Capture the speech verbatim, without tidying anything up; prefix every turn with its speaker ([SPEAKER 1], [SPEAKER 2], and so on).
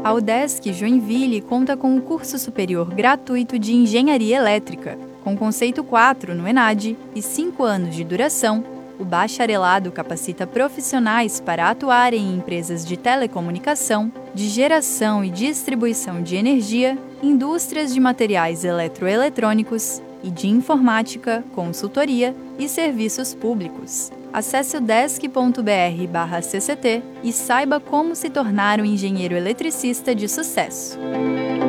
[SPEAKER 1] A UDESC Joinville conta com o curso superior gratuito de Engenharia Elétrica, com conceito quatro no ENAD e cinco anos de duração. O bacharelado capacita profissionais para atuarem em empresas de telecomunicação, de geração e distribuição de energia, indústrias de materiais eletroeletrônicos e de informática, consultoria e serviços públicos. Acesse udesc ponto br barra C C T e saiba como se tornar um engenheiro eletricista de sucesso.